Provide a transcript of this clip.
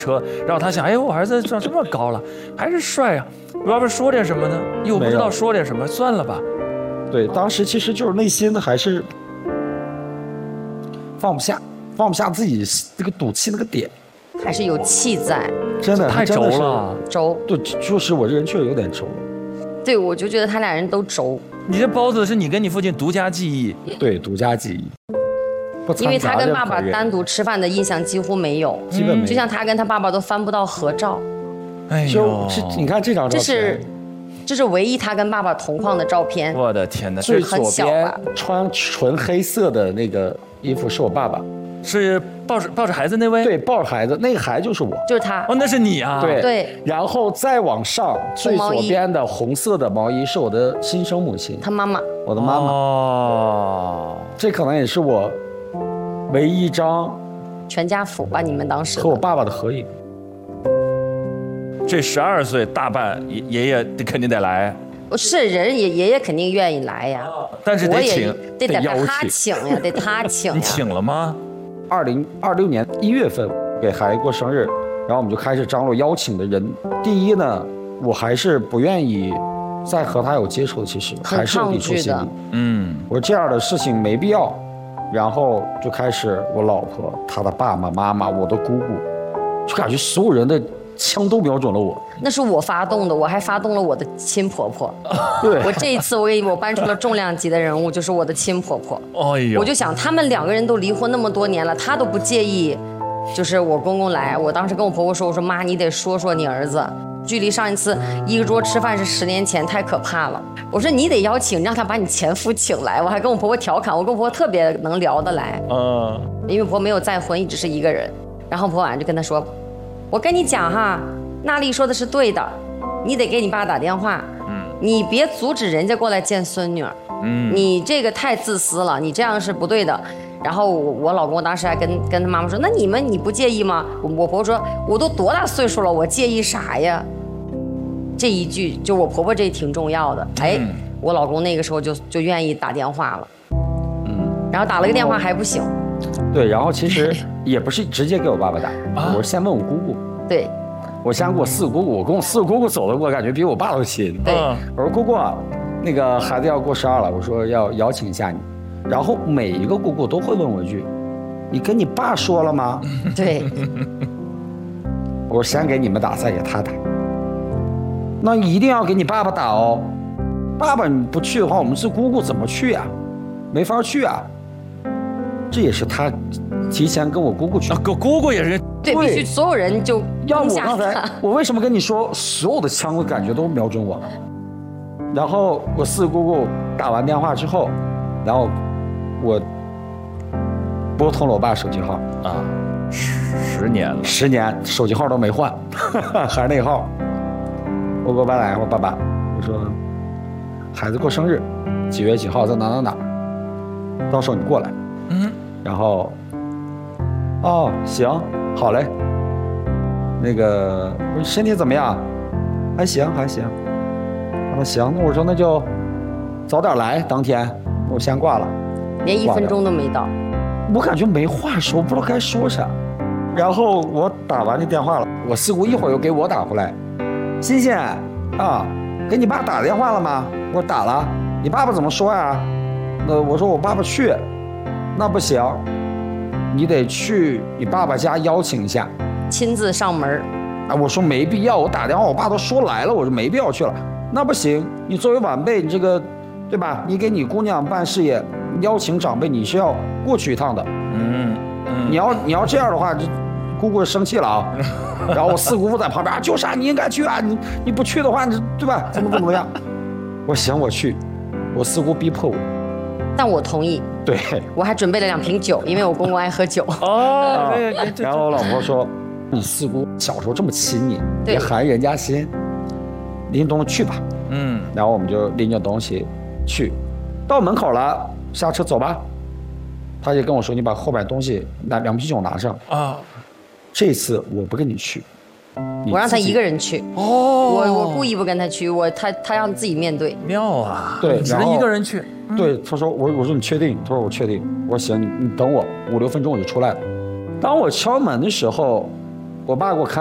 车，然后他想，哎，我儿子长这么高了，还是帅啊，我要不说点什么呢？又不知道说点什么，算了吧。 对，当时其实就是内心还是放不下自己那个赌气那个点， 还是有气在， 真的太轴了， 轴。 对，就是我这人确实有点轴。 对，我就觉得他俩人都轴。 你这包子是你跟你父亲独家记忆， 对，独家记忆。 因为他跟爸爸单独吃饭的印象几乎没有， 基本没有， 就像他跟他爸爸都翻不到合照。 哎呦， 你看这张照片， 这是唯一他跟爸爸同框的照片。 我的天哪！ 最左边穿纯黑色的那个衣服是我爸爸， 是抱着孩子那位？ 对，抱着孩子，那个孩子就是我， 就是他。 哦，那是你啊？ 对。 然后再往上，最左边的红色的毛衣是我的亲生母亲， 他妈妈， 我的妈妈。 哦， 这可能也是我唯一一张全家福吧，你们当时和我爸爸的合影。 这12岁大办，爷爷肯定得来。 是人爷爷肯定愿意来呀， 但是得请， 得他请呀，得他请呀。 你请了吗 ？2026年1月份给孩子过生日，然后我们就开始张罗邀请的人。第一呢，我还是不愿意再和他有接触，其实还是有抵触心理。我说这样的事情没必要。然后就开始我老婆、她的爸爸妈妈、我的姑姑，就感觉所有人的枪都瞄准了我。 那是我发动的，我还发动了我的亲婆婆。 对， 我这一次我搬出了重量级的人物，就是我的亲婆婆。 哎呦， 我就想他们2个人都离婚那么多年了，她都不介意，就是我公公来。我当时跟我婆婆说，我说妈，你得说说你儿子。距离上一次一个桌吃饭是10年前，太可怕了。我说你得邀请，让他把你前夫请来。我还跟我婆婆调侃，我跟我婆婆特别能聊得来。因为婆婆没有再婚，一直是一个人。然后婆婆晚上就跟他说，我跟你讲哈，娜丽说的是对的，你得给你爸打电话。你别阻止人家过来见孙女儿。你这个太自私了，你这样是不对的。然后我老公当时还跟他妈妈说，那你不介意吗？我婆婆说，我都多大岁数了，我介意啥呀？这一句就我婆婆这挺重要的。我老公那个时候就愿意打电话了。然后打了个电话还不行。 对，然后其实也不是直接给我爸爸打，我是先问我姑姑。 对， 我先给我4个姑姑，我跟我4个姑姑走的，我感觉比我爸都亲。 对， 我说姑姑，那个孩子要过生日了，我说要邀请一下你。然后每一个姑姑都会问我一句，你跟你爸说了吗？ 对。 我说先给你们打，再给他打。那一定要给你爸爸打哦。爸爸你不去的话，我们是姑姑怎么去啊？没法去啊。这也是他提前跟我姑姑去。 姑姑也是。 对，必须所有人就要我刚才我为什么跟你说所有的枪的感觉都瞄准我？然后我4个姑姑打完电话之后，然后我拨通了我爸手机号 10年了 ，10年手机号都没换，还是那个号。我给我爸打电话，爸爸，我说孩子过生日，几月几号在哪，到时候你过来。然后行，好嘞。那个身体怎么样？还行。行，那我说那就早点来，当天我先挂了。 连1分钟都没到， 我感觉没话说，不知道该说啥。然后我打完这电话了，我4姑一会儿又给我打回来，欣欣啊，给你爸打电话了吗？我说打了，你爸爸怎么说呀？那我说我爸爸去，那不行，你得去你爸爸家邀请一下， 亲自上门。 我说没必要，我打电话我爸都说来了，我说没必要去了。那不行，你作为晚辈，你这个对吧？你给你姑娘办事业，邀请长辈，你是要过去一趟的。你要这样的话，姑姑生气了啊。然后我4姑父在旁边就啥你应该去啊，你不去的话，你对吧？怎么样？我行，我去。我4姑逼迫我， 但我同意。 对， 我还准备了2瓶酒，因为我公公爱喝酒。 然后我老婆说，你4姑小时候这么亲你，别寒人家心，拎东西去吧。然后我们就拎着东西去，到门口了，下车走吧。他就跟我说，你把后边东西2瓶酒拿上啊。这次我不跟你去， 我让他一个人去。我故意不跟他去，他让自己面对。 妙啊！ 对， 只能一个人去。 对，他说我说你确定？他说我确定。我说行，你等我5、6分钟我就出来了。当我敲门的时候， 我爸给我看